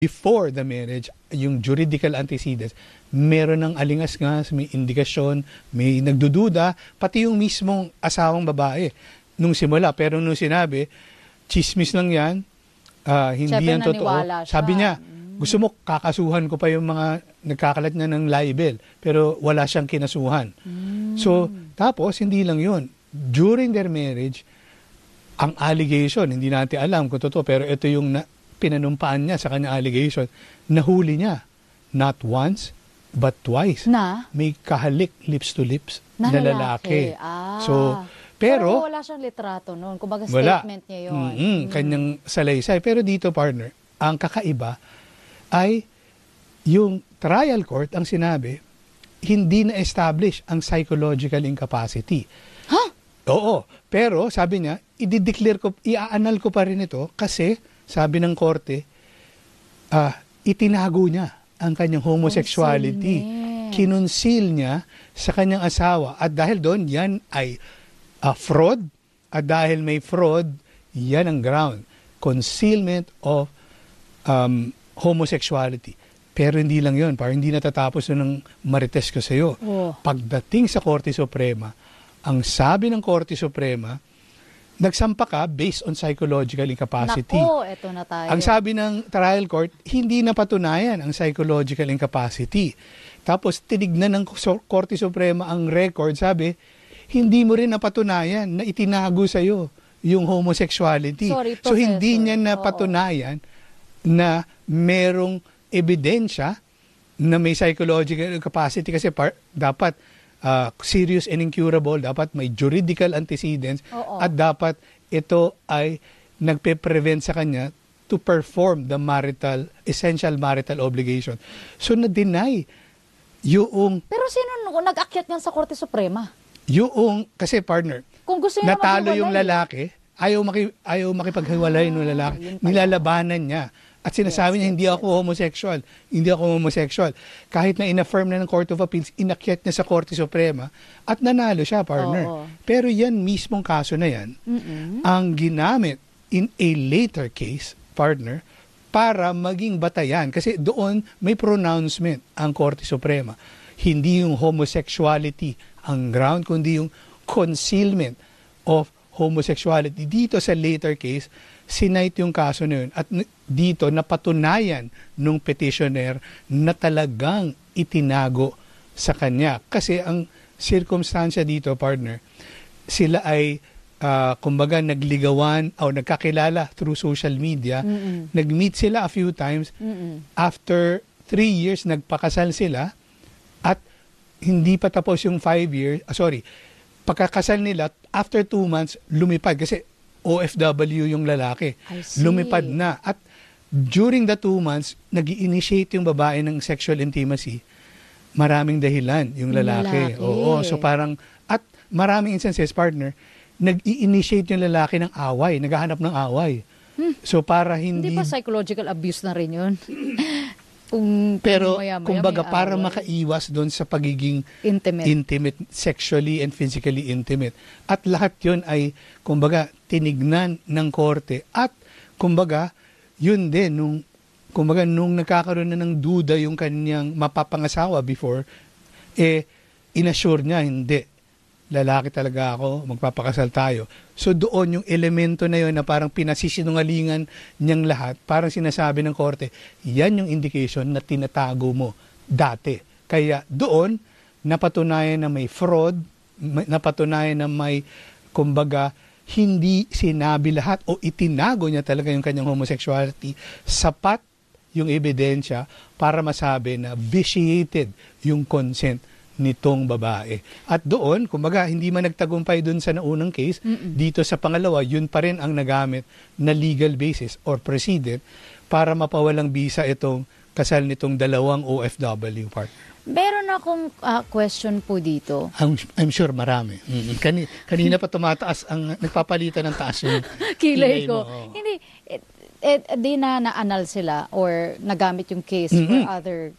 before the marriage, yung juridical antecedents, meron ng alingas-ngas, may indikasyon, may nagdududa, pati yung mismong asawang babae nung simula. Pero nung sinabi, chismis lang yan, hindi Siyempre, yan totoo. naniwala siya. Sabi niya, gusto mo kakasuhan ko pa yung mga nagkakalat na ng libel, pero wala siyang kinasuhan. So, tapos hindi lang yun. During their marriage, ang allegation, hindi natin alam kung totoo, pero ito yung pinanumpaan niya sa kanyang allegation, nahuli niya. Not once, but twice. May kahalik lips to lips na lalaki. So, pero wala siyang litrato noon. Kumbaga statement niya yun. Kanyang salaysay. Pero dito, partner, ang kakaiba ay yung trial court ang sinabi, hindi na-establish ang psychological incapacity. Oo. Pero, sabi niya, i-annul ko pa rin ito kasi, sabi ng korte, itinago niya ang kanyang homosexuality. Kinonceal niya sa kanyang asawa. At dahil doon, yan ay fraud. At dahil may fraud, yan ang ground. Concealment of homosexuality. Pero hindi lang yun. Parang hindi natatapos ng marites ko sa iyo. Pagdating sa Korte Suprema, ang sabi ng Korte Suprema, nagsampa ka based on psychological incapacity. Naku, eto na tayo. Ang sabi ng trial court, hindi napatunayan ang psychological incapacity. Tapos tinignan ng Korte Suprema ang record, sabi, hindi mo rin napatunayan na itinago sa iyo yung homosexuality. Sorry, so hindi niya napatunayan na merong ebidensya na may psychological incapacity kasi dapat serious and incurable, dapat may juridical antecedents at dapat ito ay nagpe-prevent sa kanya to perform the essential marital obligation. So na-deny yung... Pero sino nag-akyat niyan sa Korte Suprema? Kasi partner, kung gusto niya natalo yung lalaki, ayaw makipaghiwalay ng lalaki, nilalabanan niya. At sinasabi niya, hindi ako homosexual. Hindi ako homosexual. Kahit na in-affirm na ng Court of Appeals, inakyat niya sa Korte Suprema at nanalo siya, partner. Pero yan mismong kaso na yan, ang ginamit in a later case, partner, para maging batayan. Kasi doon may pronouncement ang Korte Suprema. Hindi yung homosexuality ang ground, kundi yung concealment of homosexuality. Dito sa later case, sinight yung kaso na yun. At dito, napatunayan nung petitioner na talagang itinago sa kanya. Kasi ang circumstansya dito, partner, sila ay, kumbaga, nagligawan o nagkakilala through social media. Nag-meet sila a few times. After 3 years, nagpakasal sila. At hindi pa tapos yung 5 years, pagkakasal nila, after 2 months, lumipad. Kasi OFW yung lalaki. Lumipad na. At during the 2 months, nag-initiate yung babae ng sexual intimacy. Maraming dahilan yung lalaki. Oo. So parang, at maraming instances, partner, nag-i-initiate yung lalaki ng away. Naghahanap ng away. So para hindi... Hindi pa psychological abuse na rin yun? Pero, kumbaga, para makaiwas doon sa pagiging intimate, sexually and physically intimate. At lahat yun ay, kumbaga, tinignan ng korte. At, kumbaga, yun din, nung nagkakaroon na ng duda yung kanyang mapapangasawa before, inassure niya, hindi. Lalaki talaga ako, magpapakasal tayo. So doon yung elemento na yun na parang pinasisinungalingan niyang lahat, parang sinasabi ng korte, yan yung indication na tinatago mo dati. Kaya doon, napatunayan na may fraud, napatunayan na may, kumbaga, hindi sinabi lahat o itinago niya talaga yung kanyang homosexuality, sapat yung ebidensya para masabi na vitiated yung consent nitong babae. At doon, kumbaga, hindi man nagtagumpay doon sa naunang case, dito sa pangalawa, yun pa rin ang nagamit na legal basis or precedent para mapawalang bisa itong kasal nitong dalawang OFW partner. Meron akong question po dito. I'm sure marami. Kanina pa tumataas ang nagpapalitan ng taas yung kilay ko. Hindi, di na-annul sila or nagamit yung case for other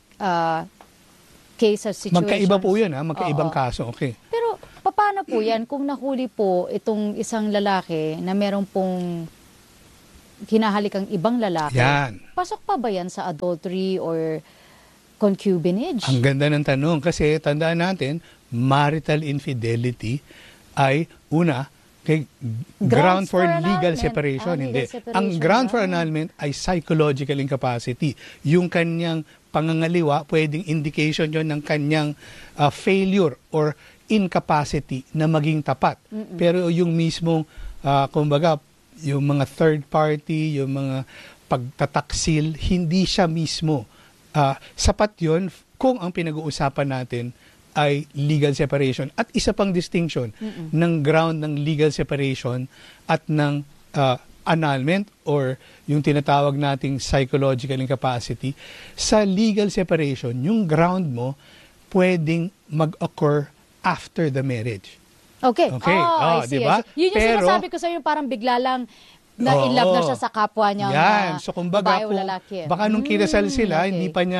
cases, situations. Magkaiba po yun, magkaibang kaso. Okay. Pero paano po yan kung nahuli po itong isang lalaki na meron pong hinahalik ang ibang lalaki. Yan. Pasok pa ba yan sa adultery or concubinage? Ang ganda ng tanong kasi tandaan natin, marital infidelity ay una, ground for legal separation. Hindi. Ang ground for annulment ay psychological incapacity. Yung kanyang pangangaliwa, pwedeng indication yon ng kanyang failure or incapacity na maging tapat. Pero yung mismong, kumbaga, yung mga third party, yung mga pagtataksil, hindi siya mismo. Sapat yon kung ang pinag-uusapan natin ay legal separation. At isa pang distinction ng ground ng legal separation at ng annulment or yung tinatawag nating psychological incapacity. Sa legal separation, yung ground mo pwedeng mag-occur after the marriage. Okay. I see, diba? I see. Yun yung sinasabi ko sa iyo, parang bigla lang na in love na siya sa kapwa niya. Yan. So kumbaga, baka nung kinasal sila, hindi pa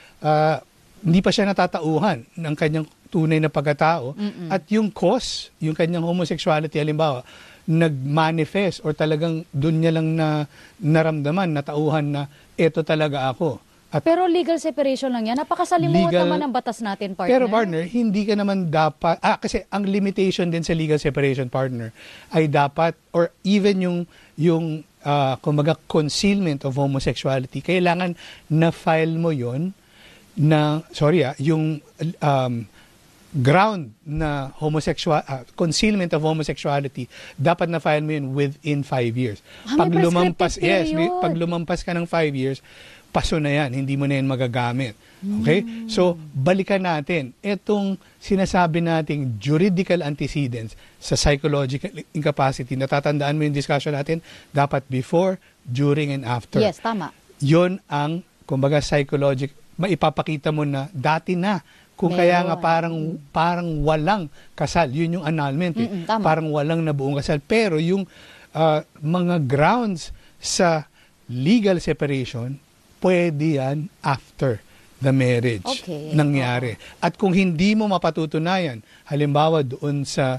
siya natatauhan ng kanyang tunay na pagkatao. At yung cause, yung kanyang homosexuality, halimbawa, nag-manifest or talagang doon niya lang na naramdaman, natauhan na eto talaga ako. Pero legal separation lang yan. Napakasalimuot naman ang batas natin, partner. Pero partner, hindi ka naman dapat, kasi ang limitation din sa legal separation, partner, ay dapat, or even yung kumbaga, concealment of homosexuality, kailangan na-file mo yon na, yung ground na concealment of homosexuality, dapat na-file mo yun within 5 years. Pag lumampas ka ng 5 years, paso na yan, hindi mo na yan magagamit. Okay? So, balikan natin. Itong sinasabi nating juridical antecedents sa psychological incapacity, natatandaan mo yung discussion natin, dapat before, during, and after. Yes, tama. Yun ang, kumbaga, psychological, maipapakita mo na dati na, kung kaya nga parang walang kasal. Yun yung annulment. Parang walang nabuong kasal. Pero yung mga grounds sa legal separation, pwede yan after the marriage nangyari. At kung hindi mo mapatutunayan, halimbawa doon sa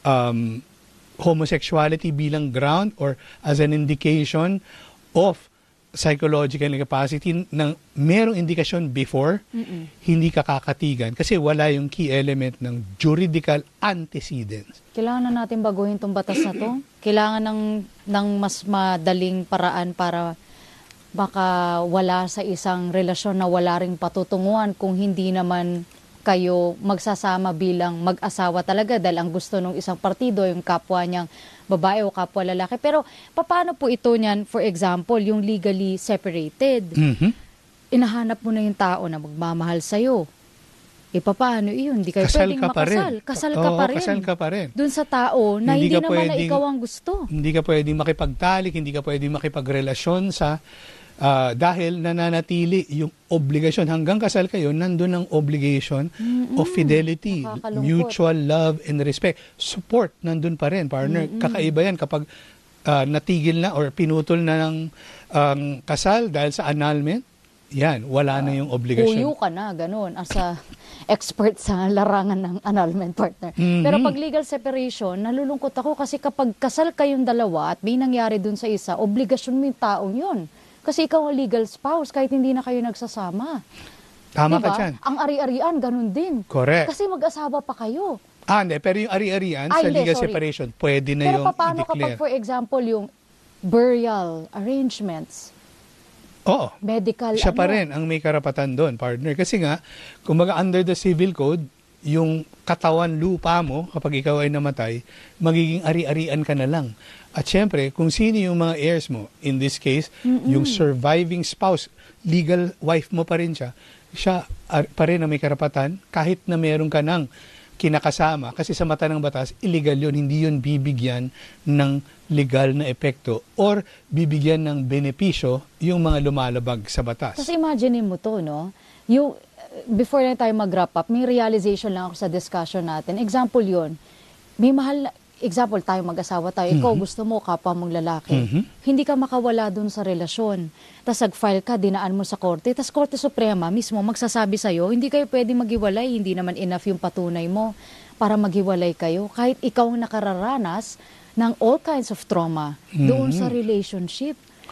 homosexuality bilang ground or as an indication of psychological incapacity ng merong indikasyon before, hindi ka kakatigan kasi wala yung key element ng juridical antecedents. Kailangan na natin baguhin itong batas na to. Kailangan ng mas madaling paraan para baka wala sa isang relasyon na wala ring patutunguhan kung hindi naman kayo magsasama bilang mag-asawa talaga dahil ang gusto ng isang partido yung kapwa niyang babae o kapwa lalaki. Pero paano po ito niyan, for example, yung legally separated? Inahanap mo na yung tao na magmamahal sa'yo. Paano iyon? Hindi kayo pwedeng makasal. Kasal ka pa rin. Doon sa tao na hindi naman na ikaw ang gusto. Hindi ka pwedeng makipagtalik, hindi ka pwedeng makipagrelasyon sa dahil nananatili yung obligasyon. Hanggang kasal kayo, nandun ang obligation of fidelity, mutual love and respect. Support, nandun pa rin, partner. Kakaiba yan kapag natigil na or pinutol na ng kasal dahil sa annulment. Yan, wala na yung obligasyon. Uyo ka na, ganun, as a expert sa larangan ng annulment, partner. Pero pag legal separation, nalulungkot ako kasi kapag kasal kayong dalawa at may nangyari dun sa isa, obligasyon mo yung taong yun. Kasi ikaw ang legal spouse kahit hindi na kayo nagsasama. Tama ka dyan. Ang ari-arian, ganun din. Correct. Kasi mag-asawa pa kayo. Hindi. Pero yung ari-arian sa legal separation, pwede na yung i-declare. Pero paano kapag, for example, yung burial arrangements? Oo. Medical, siya pa rin ang may karapatan doon, partner. Kasi nga, kumbaga under the civil code, yung katawan lupa mo, kapag ikaw ay namatay, magiging ari-arian ka na lang. At syempre, kung sino yung mga heirs mo, in this case, yung surviving spouse, legal wife mo pa rin siya pa rin ang may karapatan, kahit na meron ka ng kinakasama. Kasi sa mata ng batas, illegal yun, hindi yun bibigyan ng legal na epekto or bibigyan ng benepisyo yung mga lumalabag sa batas. Kasi imagine mo to, no? Yung, before na tayo mag-wrap up, may realization lang ako sa discussion natin. Example yun, may mahal, example tayo mag-asawa tayo, ikaw gusto mo kapwa mong lalaki, hindi ka makawala dun sa relasyon. Tapos nag-file ka, dinaan mo sa korte, tapos Korte Suprema mismo magsasabi sa'yo, hindi kayo pwedeng maghiwalay, hindi naman enough yung patunay mo para maghiwalay kayo. Kahit ikaw nakararanas ng all kinds of trauma doon sa relationship.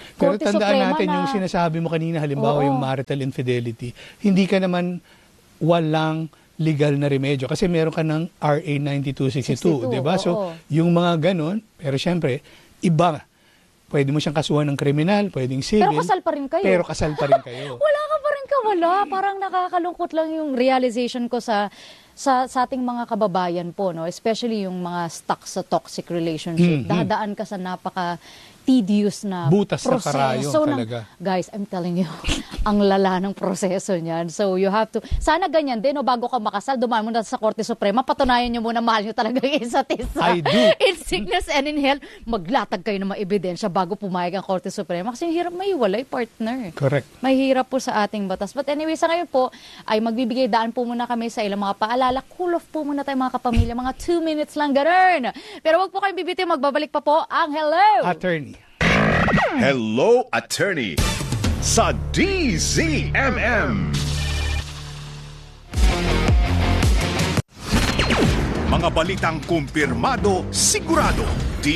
Pero Korte tandaan Suprema natin na... yung sinasabi mo kanina, halimbawa Oo. yung marital infidelity, hindi ka naman walang legal na remedyo kasi meron ka ng RA 9262, 62, di ba? So, oo. yung mga ganon, pero syempre, iba. Pwede mo siyang kasuhan ng kriminal, pwedeng civil. Pero kasal pa rin kayo. Pero kasal pa rin kayo. Wala ka pa rin kawala. Parang nakakalungkot lang yung realization ko sa ating mga kababayan po, no? Especially yung mga stuck sa toxic relationship. Dadaan ka sa napaka tedious na Butas na proseso karayom ng- talaga. Guys, I'm telling you, ang lala ng proseso niyan. So you have to, sana ganyan din, no? Bago ka makasal, dumaan mo na sa Korte Suprema, patunayan nyo muna mahal nyo talaga yung isa't isa. I do. In sickness and in health, maglatag kayo ng mga ebidensya bago pumayag ang Korte Suprema. Kasi yung hirap maiwalay, partner. Correct. Mahirap po sa ating batas. But anyway, sa ngayon po, ay magbibigay daan po muna kami sa ilang mga paalala. Cool off po muna tayo mga kapamilya. Mga 2 minutes lang, ganun. Pero wag po kayong bibitiw, magbabalik pa po ang Hello! Attorney. Hello, Attorney sa DZMM. Mga balitang kumpirmado, sigurado,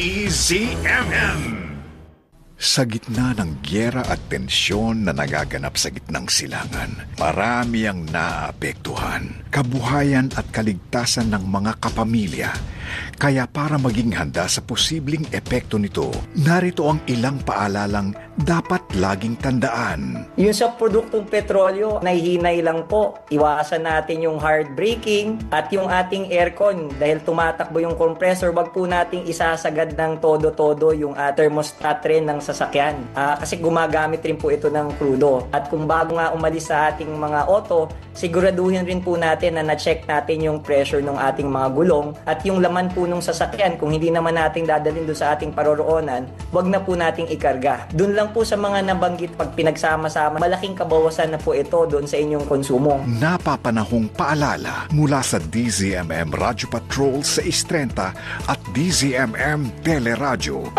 DZMM. Sa gitna ng gyera at tensyon na nagaganap sa gitnang silangan, marami ang naapektuhan, kabuhayan at kaligtasan ng mga kapamilya. Kaya para maging handa sa posibleng epekto nito, narito ang ilang paalalang dapat laging tandaan. Yung sa produktong petrolyo, nahihinay lang po. Iwasan natin yung hard braking at yung ating aircon. Dahil tumatakbo yung compressor, wag po nating isasagad ng todo-todo yung thermostat rin ng sasakyan. Kasi gumagamit rin po ito ng krudo. At kung bago nga umalis sa ating mga auto, siguraduhin rin po natin na na-check natin yung pressure ng ating mga gulong at yung laman po nung sasakyan. Kung hindi naman natin dadalhin doon sa ating paroroonan, wag na po nating ikarga. Doon lang po sa mga nabanggit, pag pinagsama-sama, malaking kabawasan na po ito doon sa inyong konsumo. Napapanahong paalala mula sa DZMM Radyo Patrol sa 630 at DZMM Teleradyo.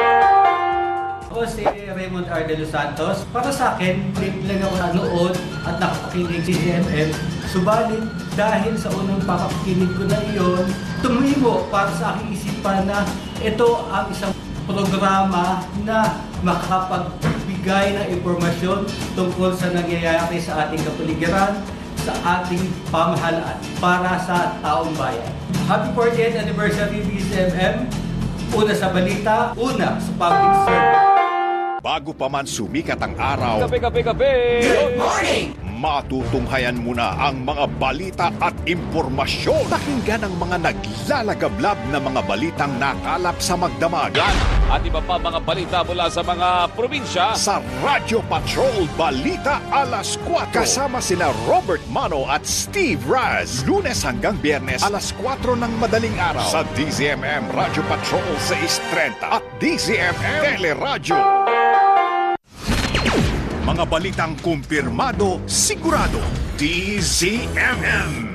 Ako si Raymond R. De Los Santos. Para sa akin, trip lang ako nanood at nakapakinig si DZMM. Subalit, dahil sa unang papakinig ko na iyon, tumimo para sa aking isipan na ito ang isang programa na makapagbigay ng impormasyon tungkol sa nangyayari sa ating kapaligiran, sa ating pamahalaan para sa taong bayan. Happy 40th anniversary DZMM. Una sa balita, una sa public service. Bago pa man sumikat ang araw, Kape! Good morning! Matutunghayan muna ang mga balita at impormasyon. Pakinggan ang mga naglalagablab na mga balitang nakalap sa magdamagan At iba pa mga balita mula sa mga probinsya. sa Radyo Patrol Balita Alas 4. Kasama sina Robert Mano at Steve Raz. Lunes hanggang Biyernes alas 4 ng madaling araw sa DZMM Radyo Patrol 630 at DZMM Teleradyo. Mga balitang kumpirmado, sigurado, DZMM.